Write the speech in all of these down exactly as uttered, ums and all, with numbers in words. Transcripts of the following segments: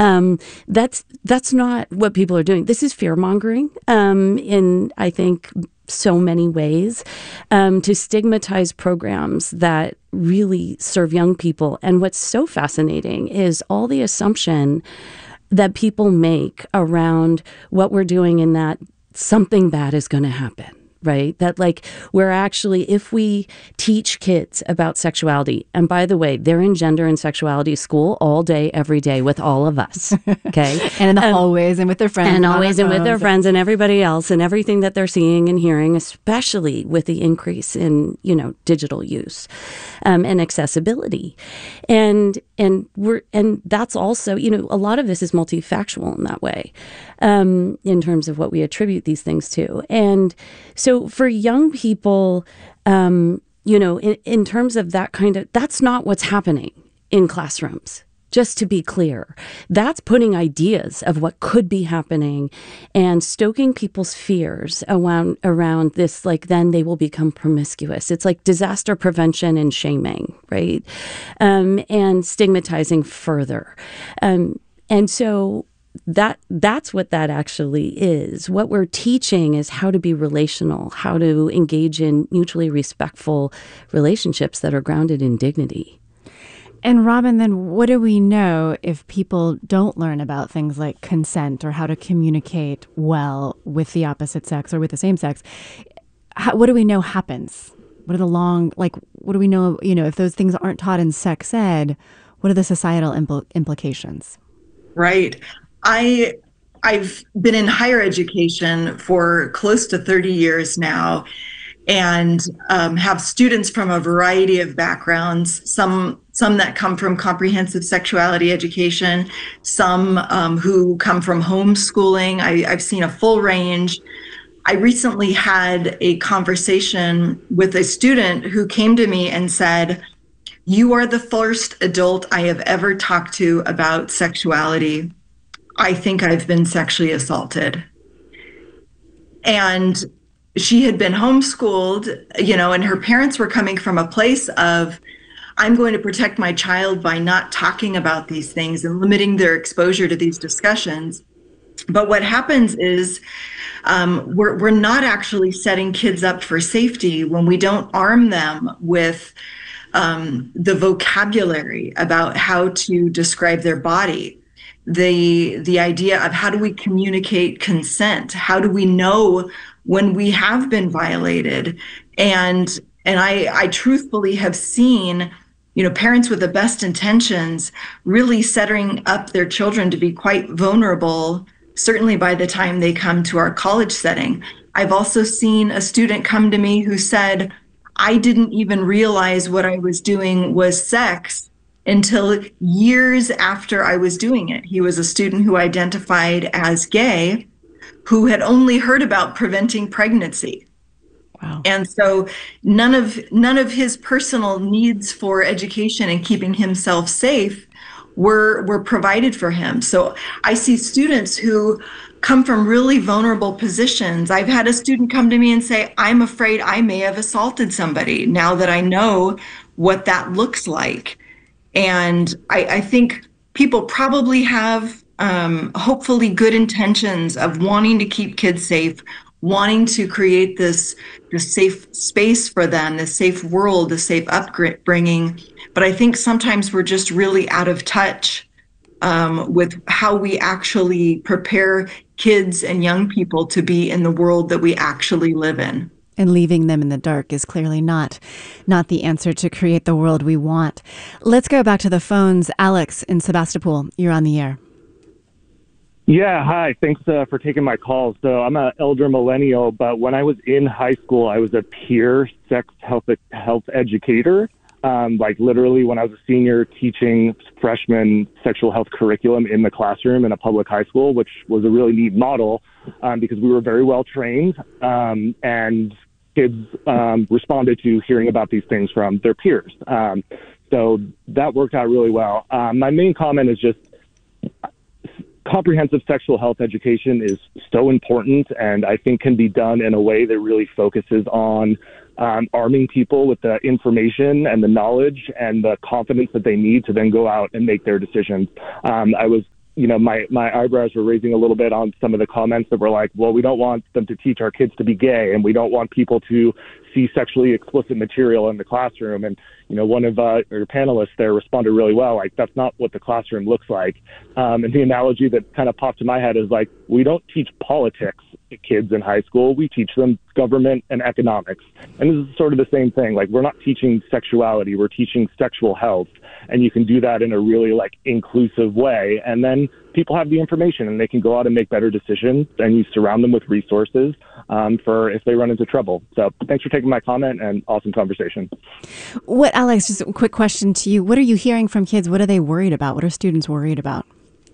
Um, that's that's not what people are doing. This is fear mongering um, in, I think, so many ways, um, to stigmatize programs that really serve young people. And what's so fascinating is all the assumption that people make around what we're doing in that something bad is going to happen. Right? That like we're actually, if we teach kids about sexuality, and by the way, they're in gender and sexuality school all day, every day with all of us. Okay. And in the um, hallways and with their friends. And always and with their friends and everybody else and everything that they're seeing and hearing, especially with the increase in, you know, digital use um, and accessibility. And and we're and that's also, you know, a lot of this is multifactual in that way, um, in terms of what we attribute these things to. And so So for young people, um, you know, in, in terms of that kind of, that's not what's happening in classrooms, just to be clear. That's putting ideas of what could be happening and stoking people's fears around, around this, like then they will become promiscuous. It's like disaster prevention and shaming, right? Um, and stigmatizing further. Um, and so That that's what that actually is. What we're teaching is how to be relational, how to engage in mutually respectful relationships that are grounded in dignity. And Robin, then what do we know if people don't learn about things like consent or how to communicate well with the opposite sex or with the same sex? How, what do we know happens? What are the long, like, what do we know, you know, if those things aren't taught in sex ed, what are the societal impl- implications? Right. I, I've been in higher education for close to thirty years now and um, have students from a variety of backgrounds, some some that come from comprehensive sexuality education, some um, who come from homeschooling. I, I've seen a full range. I recently had a conversation with a student who came to me and said, "You are the first adult I have ever talked to about sexuality. I think I've been sexually assaulted." And she had been homeschooled, you know, and her parents were coming from a place of, I'm going to protect my child by not talking about these things and limiting their exposure to these discussions. But what happens is um, we're, we're not actually setting kids up for safety when we don't arm them with um, the vocabulary about how to describe their body. The the idea of how do we communicate consent? How do we know when we have been violated? And and I, I truthfully have seen, you know, parents with the best intentions really setting up their children to be quite vulnerable, certainly by the time they come to our college setting. I've also seen a student come to me who said, I didn't even realize what I was doing was sex until years after I was doing it. He was a student who identified as gay, who had only heard about preventing pregnancy. Wow. And so none of none of his personal needs for education and keeping himself safe were were provided for him. So I see students who come from really vulnerable positions. I've had a student come to me and say, I'm afraid I may have assaulted somebody now that I know what that looks like. And I, I think people probably have um, hopefully good intentions of wanting to keep kids safe, wanting to create this, this safe space for them, this safe world, this safe upbringing. But I think sometimes we're just really out of touch um, with how we actually prepare kids and young people to be in the world that we actually live in. And leaving them in the dark is clearly not not the answer to create the world we want. Let's go back to the phones. Alex in Sebastopol, you're on the air. Yeah, hi. Thanks uh, for taking my call. So I'm an elder millennial, but when I was in high school, I was a peer sex health health educator. Um, like literally when I was a senior teaching freshman sexual health curriculum in the classroom in a public high school, which was a really neat model um, because we were very well trained um, and kids um, responded to hearing about these things from their peers. Um, so that worked out really well. Um, my main comment is just comprehensive sexual health education is so important and I think can be done in a way that really focuses on um, arming people with the information and the knowledge and the confidence that they need to then go out and make their decisions. Um, I was you know, my, my eyebrows were raising a little bit on some of the comments that were like, well, we don't want them to teach our kids to be gay, and we don't want people to see sexually explicit material in the classroom. And, you know, one of uh, your panelists there responded really well, like, that's not what the classroom looks like. Um, and the analogy that kind of popped in my head is like, we don't teach politics to kids in high school. We teach them government and economics. And this is sort of the same thing. Like, we're not teaching sexuality. We're teaching sexual health. And you can do that in a really, like, inclusive way. And then people have the information and they can go out and make better decisions, and you surround them with resources um, for if they run into trouble. So thanks for taking my comment, and awesome conversation. What, Alex, just a quick question to you. What are you hearing from kids? What are they worried about? What are students worried about?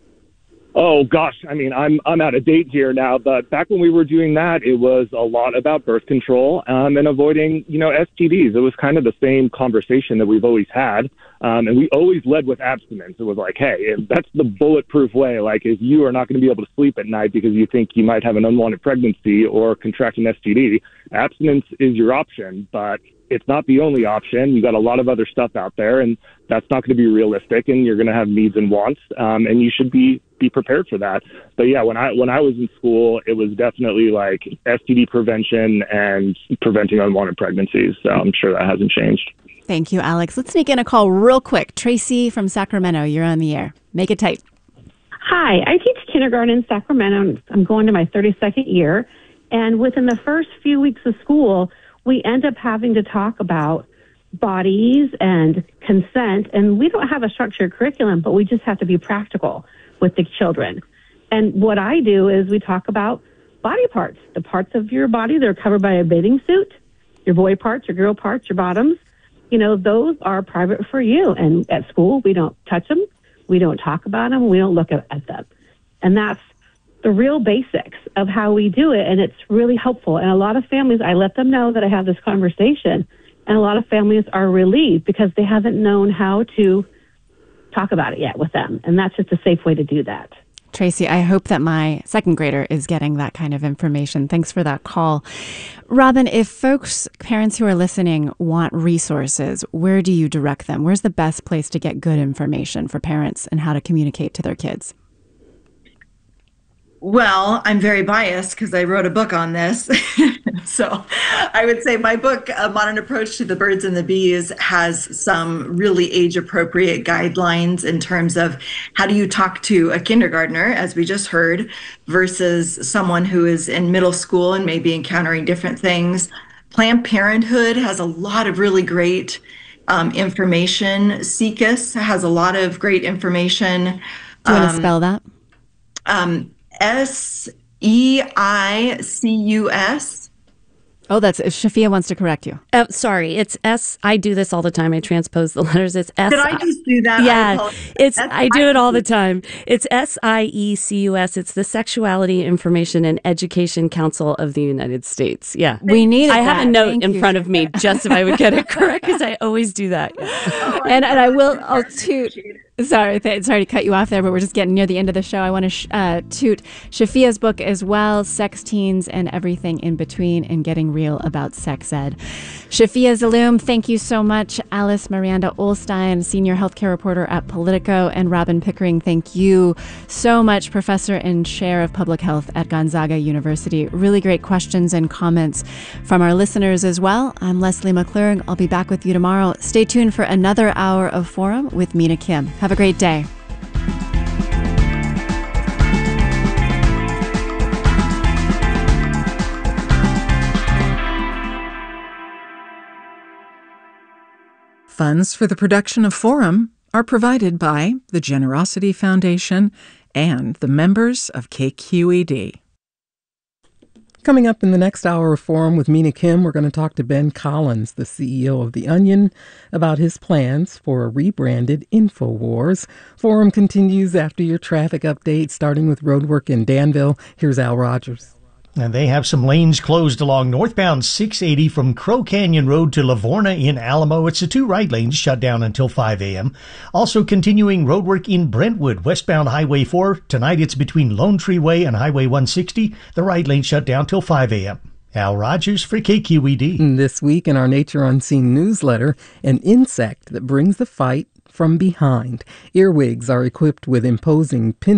Oh, gosh. I mean, I'm I'm out of date here now, but back when we were doing that, it was a lot about birth control um, and avoiding, you know, S T Ds. It was kind of the same conversation that we've always had. Um, and we always led with abstinence. It was like, hey, if that's the bulletproof way. Like, if you are not going to be able to sleep at night because you think you might have an unwanted pregnancy or contract an S T D, abstinence is your option. But it's not the only option. You got a lot of other stuff out there, and that's not going to be realistic, and you're going to have needs and wants, um, and you should be be prepared for that. But yeah, when I when I was in school, it was definitely like S T D prevention and preventing unwanted pregnancies. So I'm sure that hasn't changed. Thank you, Alex. Let's sneak in a call real quick. Tracy from Sacramento, you're on the air. Make it tight. Hi, I teach kindergarten in Sacramento. I'm going to my thirty-second year, and within the first few weeks of school, we end up having to talk about bodies and consent, and we don't have a structured curriculum, but we just have to be practical with the children. And what I do is we talk about body parts, the parts of your body that are covered by a bathing suit, your boy parts, your girl parts, your bottoms. You know, those are private for you. And at school, we don't touch them. We don't talk about them. We don't look at, at them. And that's the real basics of how we do it. And it's really helpful. And a lot of families, I let them know that I have this conversation. And a lot of families are relieved because they haven't known how to talk about it yet with them. And that's just a safe way to do that. Tracy, I hope that my second grader is getting that kind of information. Thanks for that call. Robin, if folks, parents who are listening, want resources, where do you direct them? Where's the best place to get good information for parents and how to communicate to their kids? Well, I'm very biased because I wrote a book on this. So I would say my book, A Modern Approach to the Birds and the Bees, has some really age-appropriate guidelines in terms of how do you talk to a kindergartner, as we just heard, versus someone who is in middle school and maybe encountering different things. Planned Parenthood has a lot of really great um, information. S E C U S has a lot of great information. Do you want to um, spell that? Um, S E I C U S. Oh, that's Shafia wants to correct you. Oh, sorry, it's S. I do this all the time. I transpose the letters. It's S. Did I just do that? Yeah, it's. S- I do it all the time. It's S I E C U S. It's the Sexuality Information and Education Council of the United States. Yeah, We need. I have a note Thank in you. front of me just if I would get it correct because I always do that. and and I will. I'll toot. Sorry, th- sorry to cut you off there, but we're just getting near the end of the show. I want to sh- uh, toot Shafia's book as well, Sex Teens and Everything in Between, and Getting Real About Sex Ed. Shafia Zaloom, thank you so much. Alice Miranda Olstein, senior healthcare reporter at Politico, and Robin Pickering, thank you so much, professor and chair of public health at Gonzaga University. Really great questions and comments from our listeners as well. I'm Leslie McClure. I'll be back with you tomorrow. Stay tuned for another hour of Forum with Mina Kim. Have a great day. Funds for the production of Forum are provided by the Generosity Foundation and the members of K Q E D. Coming up in the next hour of Forum with Mina Kim, we're going to talk to Ben Collins, the C E O of The Onion, about his plans for a rebranded InfoWars. Forum continues after your traffic update, starting with roadwork in Danville. Here's Al Rogers. And they have some lanes closed along northbound six eighty from Crow Canyon Road to Livorna in Alamo. It's the two right lanes shut down until five a.m. Also continuing roadwork in Brentwood, westbound Highway four. Tonight it's between Lone Tree Way and Highway one sixty. The right lane shut down till five a.m. Al Rogers for K Q E D. This week in our Nature Unseen newsletter, an insect that brings the fight from behind. Earwigs are equipped with imposing pin